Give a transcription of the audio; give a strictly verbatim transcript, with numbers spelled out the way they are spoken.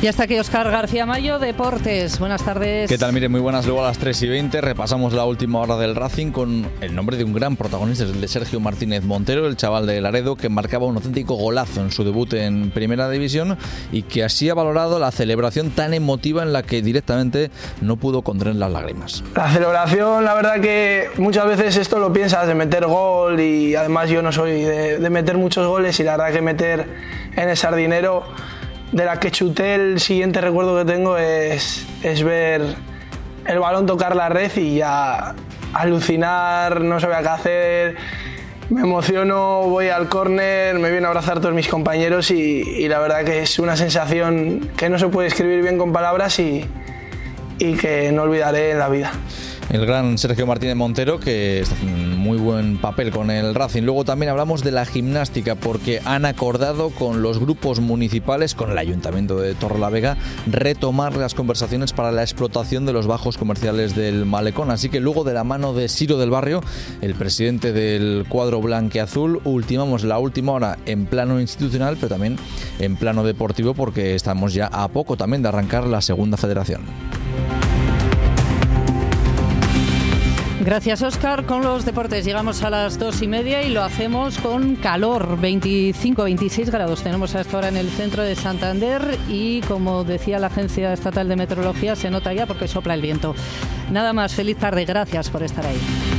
Y hasta aquí Óscar García Mayo, Deportes. Buenas tardes. ¿Qué tal? Mire, muy buenas. Luego a las tres y veinte repasamos la última hora del Racing con el nombre de un gran protagonista, el de Sergio Martínez Montero, el chaval de Laredo, que marcaba un auténtico golazo en su debut en Primera División y que así ha valorado la celebración tan emotiva en la que directamente no pudo contener las lágrimas. La celebración, la verdad que muchas veces esto lo piensas de meter gol, y además yo no soy de, de meter muchos goles, y la verdad que meter en el Sardinero, de la que chuté, el siguiente recuerdo que tengo es, es ver el balón tocar la red y ya alucinar, no sabía qué hacer, me emociono, voy al córner, me vienen a abrazar todos mis compañeros y, y la verdad que es una sensación que no se puede escribir bien con palabras y, y que no olvidaré en la vida. El gran Sergio Martínez Montero, que está haciendo un muy buen papel con el Racing. Luego también hablamos de la gimnástica, porque han acordado con los grupos municipales, con el Ayuntamiento de Torrelavega, retomar las conversaciones para la explotación de los bajos comerciales del Malecón. Así que luego, de la mano de Siro del Barrio, el presidente del cuadro blanqueazul, ultimamos la última hora en plano institucional, pero también en plano deportivo, porque estamos ya a poco también de arrancar la segunda federación. Gracias, Óscar. Con los deportes llegamos a las dos y media y lo hacemos con calor, veinticinco a veintiséis grados tenemos a esta hora en el centro de Santander y, como decía la Agencia Estatal de Meteorología, se nota ya porque sopla el viento. Nada más, feliz tarde, gracias por estar ahí.